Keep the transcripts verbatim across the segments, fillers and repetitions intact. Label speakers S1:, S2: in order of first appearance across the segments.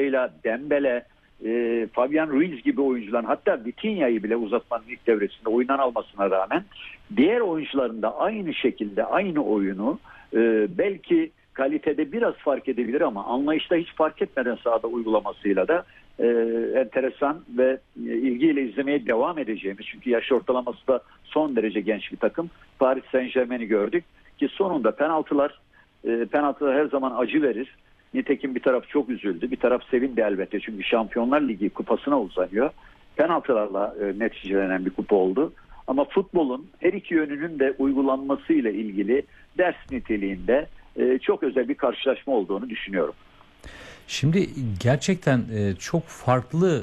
S1: Torreira, Dembele, e, Fabian Ruiz gibi oyuncuların, hatta Vitinha'yı bile uzatmanın ilk devresinde oyundan almasına rağmen diğer oyuncuların da aynı şekilde aynı oyunu e, belki kalitede biraz fark edebilir ama anlayışta hiç fark etmeden sahada uygulamasıyla da e, enteresan ve e, ilgiyle izlemeye devam edeceğimiz, çünkü yaş ortalaması da son derece genç bir takım, Paris Saint-Germain'i gördük ki sonunda penaltılar e, penaltılar her zaman acı verir. Nitekim bir taraf çok üzüldü, bir taraf sevindi elbette, çünkü Şampiyonlar Ligi kupasına uzanıyor. Penaltılarla e, neticelenen bir kupa oldu. Ama futbolun her iki yönünün de uygulanmasıyla ilgili ders niteliğinde e, çok özel bir karşılaşma olduğunu düşünüyorum.
S2: Şimdi gerçekten e, çok farklı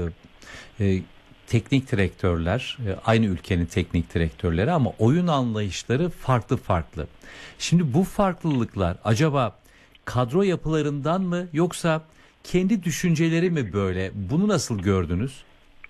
S2: e, e, teknik direktörler, e, aynı ülkenin teknik direktörleri ama oyun anlayışları farklı farklı. Şimdi bu farklılıklar acaba kadro yapılarından mı yoksa kendi düşünceleri mi böyle? Bunu nasıl gördünüz?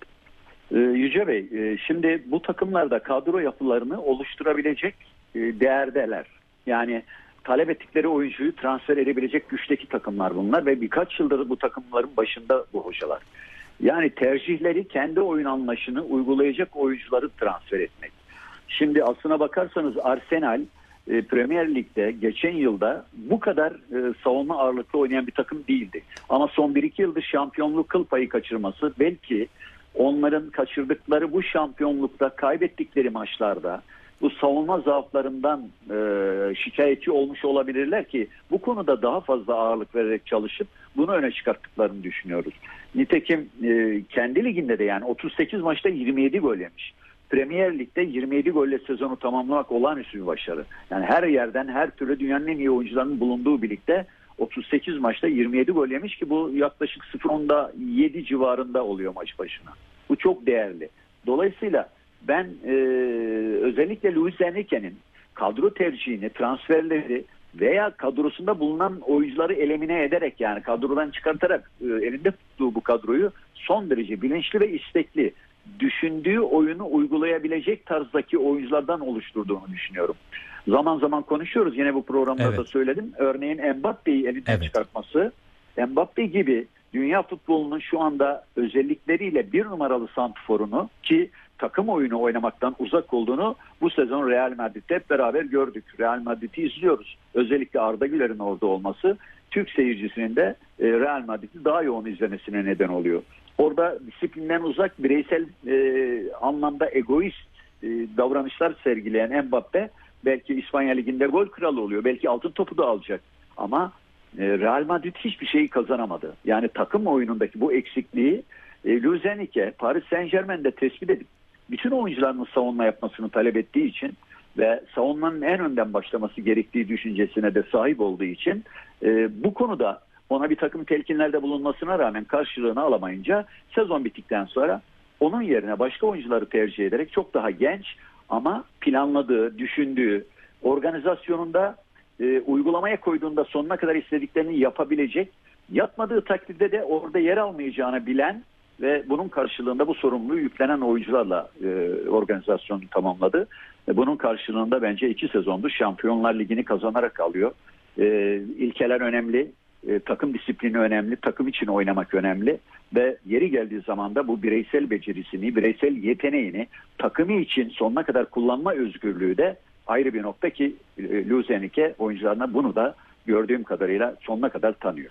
S1: Ee, Yüce Bey, e, şimdi bu takımlarda kadro yapılarını oluşturabilecek e, değerdeler. Yani talep ettikleri oyuncuyu transfer edebilecek güçteki takımlar bunlar ve birkaç yıldır bu takımların başında bu hocalar. Yani tercihleri kendi oyun anlayışını uygulayacak oyuncuları transfer etmek. Şimdi aslına bakarsanız Arsenal e, Premier Lig'de geçen yılda bu kadar e, savunma ağırlıklı oynayan bir takım değildi. Ama son bir iki yıldır şampiyonluk kıl payı kaçırması, belki onların kaçırdıkları bu şampiyonlukta kaybettikleri maçlarda bu savunma zaaflarından e, şikayetçi olmuş olabilirler ki bu konuda daha fazla ağırlık vererek çalışıp bunu öne çıkarttıklarını düşünüyoruz. Nitekim e, kendi liginde de yani otuz sekiz maçta yirmi yedi gol yemiş. Premier Lig'de yirmi yedi golle sezonu tamamlamak olağanüstü bir başarı. Yani her yerden her türlü dünyanın en iyi oyuncularının bulunduğu birlikte otuz sekiz maçta yirmi yedi gol yemiş ki bu yaklaşık sıfır virgül onda yedi civarında oluyor maç başına. Bu çok değerli. Dolayısıyla ben e, özellikle Luis Enrique'nin kadro tercihini, transferleri veya kadrosunda bulunan oyuncuları elimine ederek, yani kadrodan çıkartarak e, elinde tuttuğu bu kadroyu son derece bilinçli ve istekli, düşündüğü oyunu uygulayabilecek tarzdaki oyunculardan oluşturduğunu düşünüyorum. Zaman zaman konuşuyoruz, yine bu programda
S2: Evet.
S1: da söyledim. Örneğin Mbappe'yi elinden
S2: Evet.
S1: çıkartması, Mbappe gibi dünya futbolunun şu anda özellikleriyle bir numaralı santrforunu, ki takım oyunu oynamaktan uzak olduğunu bu sezon Real Madrid'de hep beraber gördük. Real Madrid'i izliyoruz. Özellikle Arda Güler'in orada olması Türk seyircisinin de Real Madrid'i daha yoğun izlemesine neden oluyor. Orada disiplinden uzak, bireysel e, anlamda egoist e, davranışlar sergileyen Mbappe belki İspanya Ligi'nde gol kralı oluyor. Belki altın topu da alacak. Ama e, Real Madrid hiçbir şeyi kazanamadı. Yani takım oyunundaki bu eksikliği e, Luis Enrique Paris Saint-Germain'de tespit edip bütün oyuncularının savunma yapmasını talep ettiği için ve savunmanın en önden başlaması gerektiği düşüncesine de sahip olduğu için e, bu konuda ona bir takım telkinlerde bulunmasına rağmen karşılığını alamayınca sezon bittikten sonra onun yerine başka oyuncuları tercih ederek çok daha genç ama planladığı, düşündüğü, organizasyonunda e, uygulamaya koyduğunda sonuna kadar istediklerini yapabilecek, yapmadığı takdirde de orada yer almayacağını bilen ve bunun karşılığında bu sorumluluğu yüklenen oyuncularla e, organizasyonu tamamladı. E, bunun karşılığında bence iki sezondur Şampiyonlar Ligi'ni kazanarak alıyor. E, ilkeler önemli, e, takım disiplini önemli, takım için oynamak önemli ve yeri geldiği zaman da bu bireysel becerisini, bireysel yeteneğini takımı için sonuna kadar kullanma özgürlüğü de ayrı bir nokta ki e, Luis Enrique oyuncularına bunu da gördüğüm kadarıyla sonuna kadar tanıyor.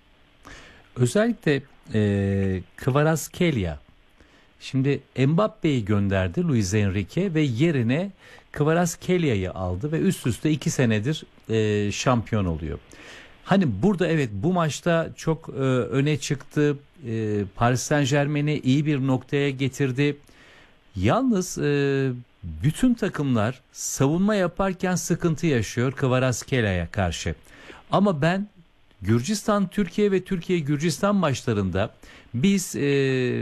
S2: Özellikle e, Kvaratskhelia. Şimdi Mbappe'yi gönderdi Luis Enrique ve yerine Kvaratskhelia'yı aldı ve üst üste iki senedir e, şampiyon oluyor. Hani burada evet bu maçta çok e, öne çıktı. E, Paris Saint-Germain'i iyi bir noktaya getirdi. Yalnız e, bütün takımlar savunma yaparken sıkıntı yaşıyor Kvaratskhelia'ya karşı. Ama ben Gürcistan Türkiye ve Türkiye Gürcistan maçlarında biz e,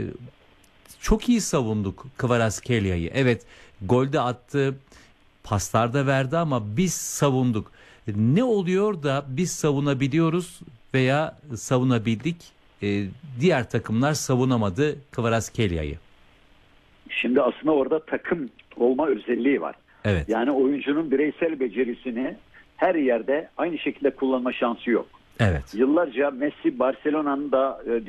S2: çok iyi savunduk Kvaratskhelia'yı. Evet, golde attı, paslarda verdi ama biz savunduk. Ne oluyor da biz savunabiliyoruz veya savunabildik, e, diğer takımlar savunamadı Kvaratskhelia'yı?
S1: Şimdi aslında orada takım olma özelliği var.
S2: Evet.
S1: Yani oyuncunun bireysel becerisini her yerde aynı şekilde kullanma şansı yok.
S2: Evet.
S1: Yıllarca Messi Barcelona'nın da